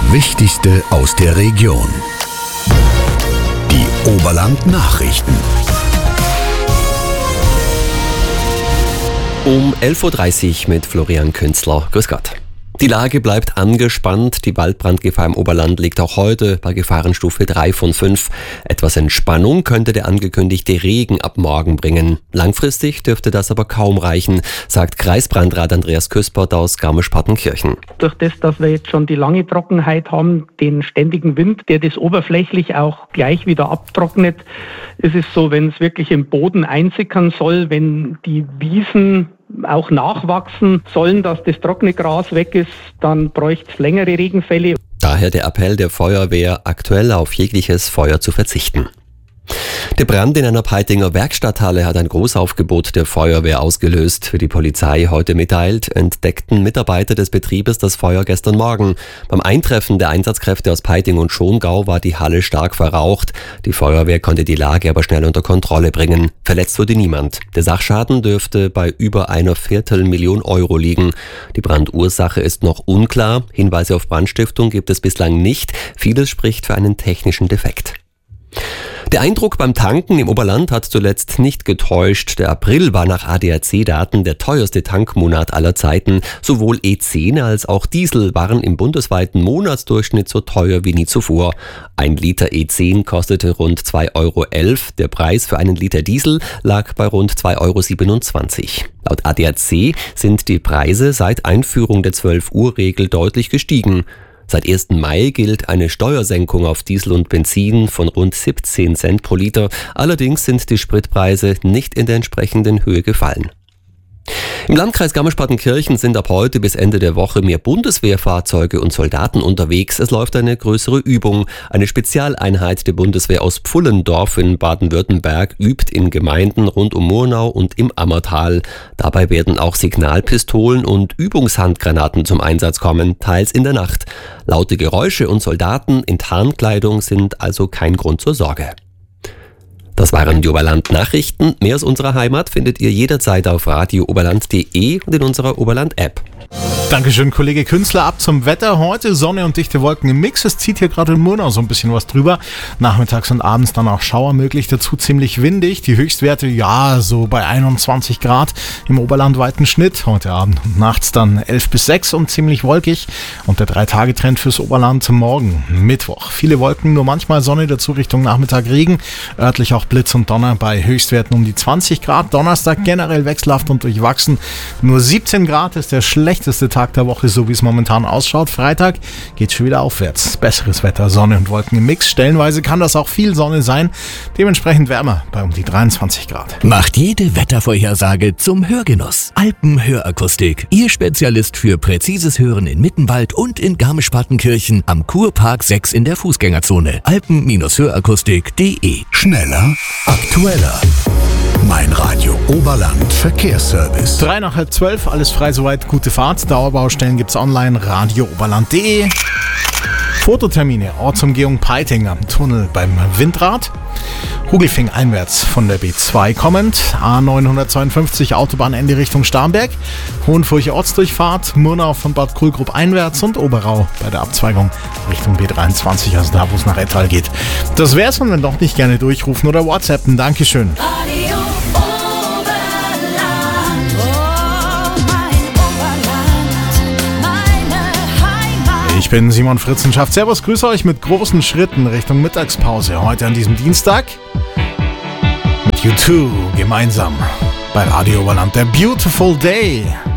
Wichtigste aus der Region. Die Oberland-Nachrichten. Um 11.30 Uhr mit Florian Künzler. Grüß Gott. Die Lage bleibt angespannt. Die Waldbrandgefahr im Oberland liegt auch heute bei Gefahrenstufe 3 von 5. Etwas Entspannung könnte der angekündigte Regen ab morgen bringen. Langfristig dürfte das aber kaum reichen, sagt Kreisbrandrat Andreas Küspert aus Garmisch-Partenkirchen. Durch das, dass wir jetzt schon die lange Trockenheit haben, den ständigen Wind, der das oberflächlich auch gleich wieder abtrocknet, ist es so, wenn es wirklich im Boden einsickern soll, wenn die Wiesen auch nachwachsen sollen, dass das trockene Gras weg ist, dann bräuchte es längere Regenfälle. Daher der Appell der Feuerwehr, aktuell auf jegliches Feuer zu verzichten. Der Brand in einer Peitinger Werkstatthalle hat ein Großaufgebot der Feuerwehr ausgelöst. Wie die Polizei heute mitteilt, entdeckten Mitarbeiter des Betriebes das Feuer gestern Morgen. Beim Eintreffen der Einsatzkräfte aus Peiting und Schongau war die Halle stark verraucht. Die Feuerwehr konnte die Lage aber schnell unter Kontrolle bringen. Verletzt wurde niemand. Der Sachschaden dürfte bei über 1/4 Million Euro liegen. Die Brandursache ist noch unklar. Hinweise auf Brandstiftung gibt es bislang nicht. Vieles spricht für einen technischen Defekt. Der Eindruck beim Tanken im Oberland hat zuletzt nicht getäuscht. Der April war nach ADAC-Daten der teuerste Tankmonat aller Zeiten. Sowohl E10 als auch Diesel waren im bundesweiten Monatsdurchschnitt so teuer wie nie zuvor. Ein Liter E10 kostete rund 2,11 Euro. Der Preis für einen Liter Diesel lag bei rund 2,27 Euro. Laut ADAC sind die Preise seit Einführung der 12-Uhr-Regel deutlich gestiegen. Seit 1. Mai gilt eine Steuersenkung auf Diesel und Benzin von rund 17 Cent pro Liter. Allerdings sind die Spritpreise nicht in der entsprechenden Höhe gefallen. Im Landkreis Garmisch-Partenkirchen sind ab heute bis Ende der Woche mehr Bundeswehrfahrzeuge und Soldaten unterwegs. Es läuft eine größere Übung. Eine Spezialeinheit der Bundeswehr aus Pfullendorf in Baden-Württemberg übt in Gemeinden rund um Murnau und im Ammertal. Dabei werden auch Signalpistolen und Übungshandgranaten zum Einsatz kommen, teils in der Nacht. Laute Geräusche und Soldaten in Tarnkleidung sind also kein Grund zur Sorge. Das waren die Oberland-Nachrichten. Mehr aus unserer Heimat findet ihr jederzeit auf radiooberland.de und in unserer Oberland-App. Dankeschön, Kollege Künzler. Ab zum Wetter. Heute Sonne und dichte Wolken im Mix. Es zieht hier gerade in Murnau so ein bisschen was drüber. Nachmittags und abends dann auch Schauer möglich. Dazu ziemlich windig. Die Höchstwerte, ja, so bei 21 Grad im oberlandweiten Schnitt. Heute Abend und nachts dann 11 bis 6 und ziemlich wolkig. Und der 3-Tage-Trend fürs Oberland morgen, Mittwoch. Viele Wolken, nur manchmal Sonne, dazu Richtung Nachmittag Regen. Örtlich auch Blitz und Donner bei Höchstwerten um die 20 Grad. Donnerstag generell wechselhaft und durchwachsen. Nur 17 Grad ist der schlechteste Tag der Woche, so wie es momentan ausschaut. Freitag geht schon wieder aufwärts. Besseres Wetter, Sonne und Wolken im Mix. Stellenweise kann das auch viel Sonne sein. Dementsprechend wärmer bei um die 23 Grad. Macht jede Wettervorhersage zum Hörgenuss. Alpenhörakustik. Ihr Spezialist für präzises Hören in Mittenwald und in Garmisch-Partenkirchen am Kurpark 6 in der Fußgängerzone. Alpen-Hörakustik.de. Schneller, aktueller. Mein Radio Oberland Verkehrsservice. 11:03, alles frei soweit, gute Fahrt. Dauerbaustellen gibt's online, radiooberland.de. Fototermine, Ortsumgehung Peiting am Tunnel beim Windrad. Rugelfing einwärts von der B2 kommend. A952 Autobahnende Richtung Starnberg. Hohenfurche Ortsdurchfahrt. Murnau von Bad Kohlgrub einwärts und Oberau bei der Abzweigung Richtung B23, also da, wo es nach Ettal geht. Das wär's, und wenn doch nicht, gerne durchrufen oder WhatsAppen. Dankeschön. Ich bin Simon Fritzenschaft. Servus, grüße euch mit großen Schritten Richtung Mittagspause. Heute an diesem Dienstag mit U2 gemeinsam bei Radio Oberland. Der Beautiful Day.